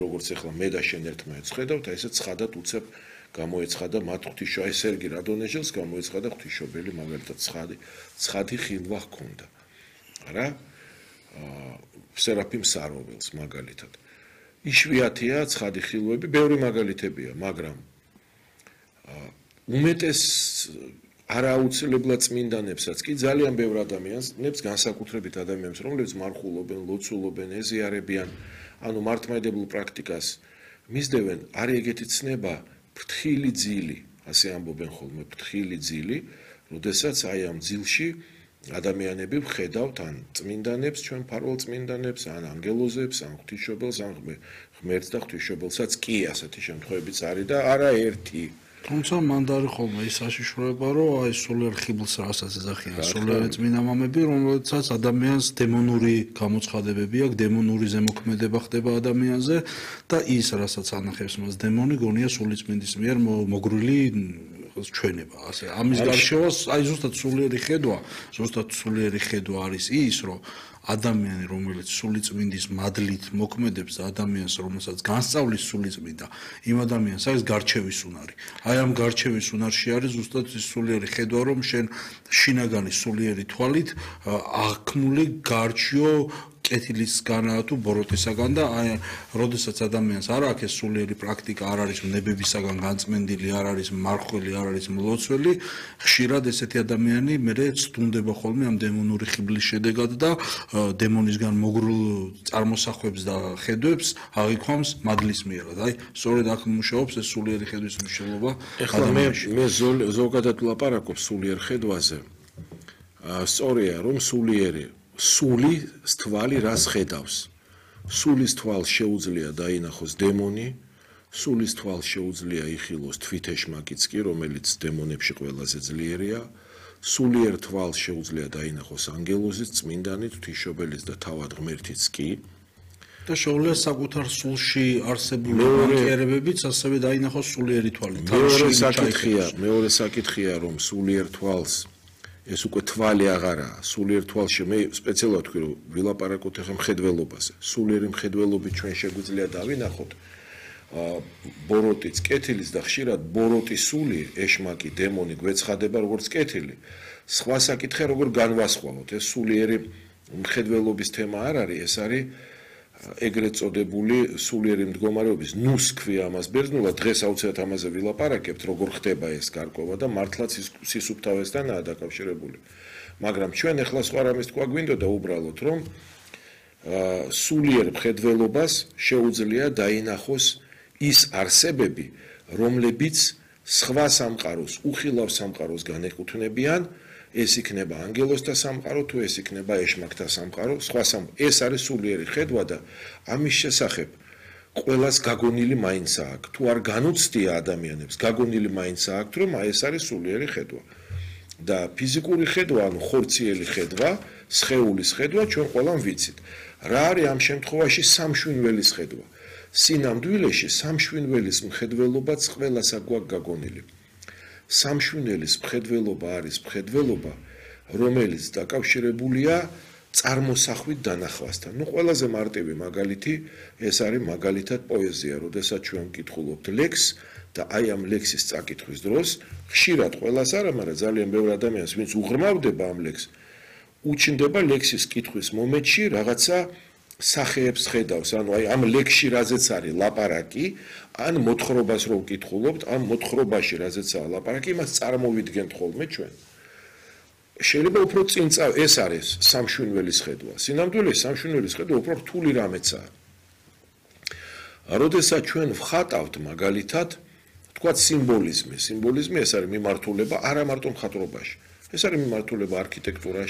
როგორც ახლა მე და შენ ერთმანეთს ხედავთ, აი ესე ცხადად უცებ გამოეცხადა მათ ღვთისმშობელი, აი სერგი რადონეჟელს გამოეცხადა ღვთისმშობელი, მაგალითად ცხადი ხილვა ჰქონდა. რა? სერაფიმ საროველს მაგალითად. იშვიათია ცხადი ხილვები, ბევრი მაგალითებია, მაგრამ უმეტეს არააუცილებლად წმინდანებსაც კი ძალიან ბევრ ადამიანებს, განსაკუთრებით ადამიანებს, რომლებიც მარხულობენ, ლოცულობენ, ეზიარებიან, ანუ მართლმადიდებელ პრაქტიკას მისდევენ, არის ეგეთი ცნება, ფრთხილი ძილი, ასე ამბობენ ხოლმე, ფრთხილი ძილი, როდესაც აი ამ ძილში ადამიანები ვხედავთ ან წმინდანებს, ჩვენ მფარველ წმინდანებს, ან ანგელოზებს, ან ღვთისმშობელს, ან ღმერთს და ღვთისმშობელსაც კი ასეთი შემთხვევებიც არის და არა ერთი. თუმცა მან არის ხოლმე ის საშიშროება, რომ აი სულიერ ხიბლს რასაც ეძახიან სულიერი წმინდა მამები, რომელსაც ადამიანს დემონური გამოცხადებები აქვს, დემონური ზემოქმედება ხდება ადამიანზე და ის რასაც ანახებს მას დემონი, გონია სულიწმინდის მიერ მოგრული ჩვენება, ასე. ამის გარშევას აი ზუსტად სულიერი ხედვა არის ის, რომ ადამიანი, რომელიც სულიწმინდის მადლით მოქმედებს და ადამიანს, რომელსაც განსწავლის სულიწმინდა, იმ ადამიანს არის გარჩევის უნარი. აი ამ გარჩევის უნარში არის ზუსტად ის სულიერი ხედვა, რომ შენ შინაგანი სულიერი თვალით აღქმული გარჩიო კეთილისგანაა თუ ბოროტისაგან და აი როდესაც ადამიანს არ აქვს ეს სულიერი პრაქტიკა, არ არის ნებებისაგან განწმენდილი, არ არის მარხვილი, არ არის მლოცველი, ხშირად ესეთი ადამიანი მერე ცდუნდება ხოლმე ამ დემონური ხიბლის შედეგად და დემონისგან მოგრულ წარმოსახვებს და ხედვებს აღიქვამს მადლის მიერად. აი, სწორედ აქ მუშაობს ეს სულიერი ხედვის მნიშვნელობა. ეხლა მე ზოგადად ვლაპარაკობ სულიერ ხედვაზე. სწორია, რომ სულის თვალი რას ხედავს? სულის თვალს შეუძლია დაინახოს დემონი, სულის თვალს შეუძლია იხილოს თვითეშმაკიც კი, რომელიც დემონებში ყველაზე ძლიერია. სულიერ თვალს შეუძლია დაინახოს ანგელოზის, წმინდანი, ღვთისმშობელის და თავად ღმერთიც კი. და შეუძლია საკუთარ სულში არსებული მანკიერებებიც ასევე დაინახოს სულიერი თვალით. მეორე საკითხია, რომ სულიერ თვალს ეს უკვე თვალი აღარაა. სულიერ თვალში მე სპეციალურად ვთქვი, რომ ვილაპარაკოთ ახლა მხედველობაზე. სულიერი მხედველობით ჩვენ შეგვიძლია დავინახოთ ბოროტის, კეთილის და ხშირად ბოროტის სული, ეშმაკი, დემონი გვეცხადება როგორც კეთილი. სხვა საკითხია როგორ განვასხვაოთ. ეს სულიერი მხედველობის თემა არ არის, ეს არის ეგრეთ წოდებული სულიერი მდგომარეობის ნუს ქვია ამას ბერძნულად. დღეს აუცილებლად ამაზე ვილაპარაკებთ, როგორ ხდება ეს გარკვევა და მართლაც სისუფთავესთანაა დაკავშირებული. მაგრამ ჩვენ ახლა სხვა რამის თქვა გვინდოდა უბრალოდ, რომ სულიერ მხედველობას შეუძლია დაინახოს ის არსებები, რომლებიც სხვა სამყაროს, უხილავ სამყაროს განეკუთვნებიან, ეს იქნება ანგელოზთა სამყარო, თუ ეს იქნება ეშმაკთა სამყარო, ეს არის სულიერი ხედვა და ამის შესახებ ყველას გაგონილი მაინც აქვს. თუ არ განუცდია ადამიანებს, გაგონილი მაინც აქვს, რომ ეს არის სულიერი ხედვა. და ფიზიკური ხედვა, ანუ ხორციელი ხედვა, სხეულის ხედვა ჩვენ ყველამ ვიცით. რა არის ამ შემთხვევაში სამშვინველის ხედვა? სინამდვილეში სამშვინველის მხედველობაც ყველას აქვს გაგონილი. სამშვინველის მხედველობა არის მხედველობა, რომელიც დაკავშირებულია წარმოსახვით დანახვასთან. ყველაზე მარტივი მაგალითი ეს არის მაგალითად პოეზია, როდესაც ჩვენ ვკითხულობთ ლექსს და აი ამ ლექსის წაკითხვის დროს ხშირად ყველას არა, მაგრამ ძალიან ბევრ ადამიანს, ვინც უღრმავდება ამ ლექსს, უჩნდება ლექსის კითხვის მომენტში რაღაცა სახეებს ხედავს, ანუ აი ამ ლექსში რაზეც არის ლაპარაკი, ან მოთხრობას რო ვკითხულობთ, ამ მოთხრობაში რაზეცაა ლაპარაკი, იმას წარმოვიდგენთ ხოლმე ჩვენ. შეიძლება უფრო წინ ეს არის სამშვინველის ხედვა. სინამდვილეში სამშვინველის ხედვა უფრო რთული რამეცაა. როდესაც ჩვენ ვხატავთ მაგალითად, თქვათ სიმბოლიზმი ეს არის მიმართულება არა მარტო მხატვრობაში. ეს არის მიმართულება არქიტექტურაში